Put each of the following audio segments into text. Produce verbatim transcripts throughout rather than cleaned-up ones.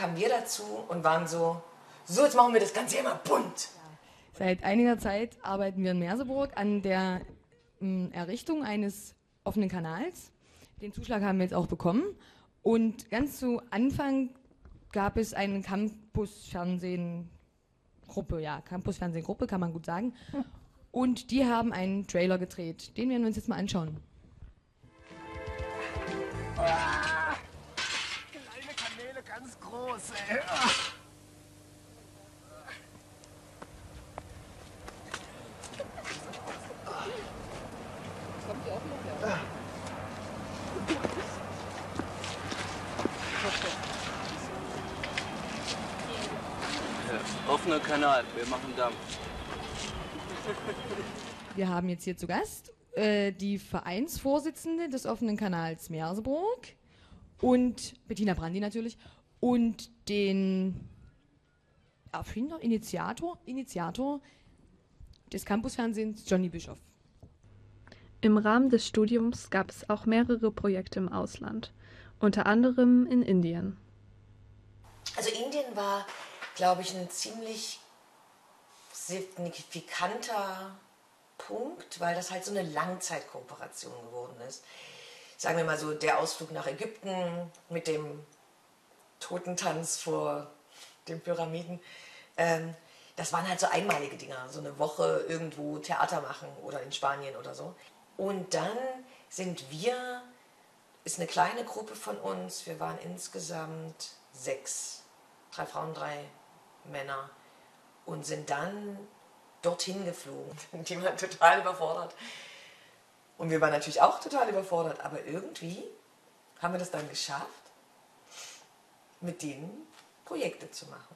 kamen wir dazu und waren so, so jetzt machen wir das Ganze immer bunt. Seit einiger Zeit arbeiten wir in Merseburg an der m, Errichtung eines offenen Kanals. Den Zuschlag haben wir jetzt auch bekommen. Und ganz zu Anfang gab es eine Campus-Fernsehen-Gruppe, ja, Campus-Fernsehen-Gruppe, kann man gut sagen. Und die haben einen Trailer gedreht. Den werden wir uns jetzt mal anschauen. Ah, kleine Kanäle, ganz große. Ah. Kommt ihr auch noch her? Ja, offener Kanal, wir machen Dampf. Wir haben jetzt hier zu Gast äh, die Vereinsvorsitzende des offenen Kanals Merseburg und Bettina Brandi natürlich und den Erfinder, Initiator, Initiator des Campusfernsehens Johnny Bischoff. Im Rahmen des Studiums gab es auch mehrere Projekte im Ausland, unter anderem in Indien. Also Indien war, glaube ich, ein ziemlich signifikanter Punkt, weil das halt so eine Langzeitkooperation geworden ist. Sagen wir mal so, der Ausflug nach Ägypten mit dem Totentanz vor den Pyramiden, ähm, das waren halt so einmalige Dinger, so eine Woche irgendwo Theater machen oder in Spanien oder so. Und dann sind wir, ist eine kleine Gruppe von uns, wir waren insgesamt sechs, drei Frauen, drei Männer und sind dann dorthin geflogen. Die waren total überfordert. Und wir waren natürlich auch total überfordert, aber irgendwie haben wir das dann geschafft, mit denen Projekte zu machen.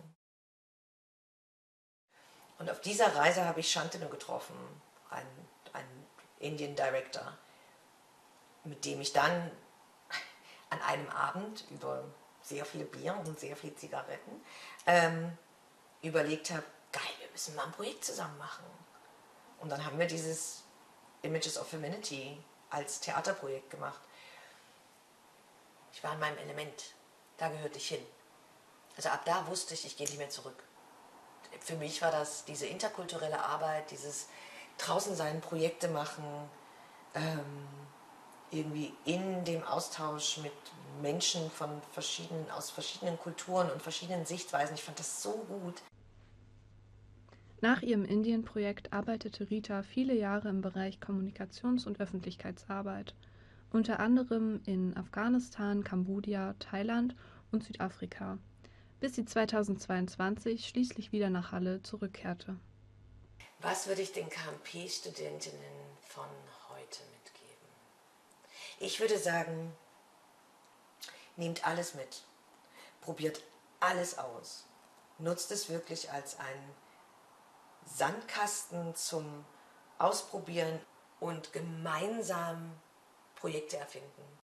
Und auf dieser Reise habe ich Shantanu getroffen, einen, einen Indian Director, mit dem ich dann an einem Abend über sehr viele Bier und sehr viele Zigaretten ähm, überlegt habe, geil, wir müssen mal ein Projekt zusammen machen. Und dann haben wir dieses Images of Femininity als Theaterprojekt gemacht. Ich war in meinem Element, da gehörte ich hin. Also ab da wusste ich, ich gehe nicht mehr zurück. Für mich war das diese interkulturelle Arbeit, dieses draußen sein, Projekte machen, ähm, irgendwie in dem Austausch mit Menschen von verschiedenen, aus verschiedenen Kulturen und verschiedenen Sichtweisen. Ich fand das so gut. Nach ihrem Indien-Projekt arbeitete Rita viele Jahre im Bereich Kommunikations- und Öffentlichkeitsarbeit, unter anderem in Afghanistan, Kambodscha, Thailand und Südafrika, bis sie zweitausendzweiundzwanzig schließlich wieder nach Halle zurückkehrte. Was würde ich den K M P-Studentinnen von heute mitgeben? Ich würde sagen, nehmt alles mit, probiert alles aus, nutzt es wirklich als einen Sandkasten zum Ausprobieren und gemeinsam Projekte erfinden.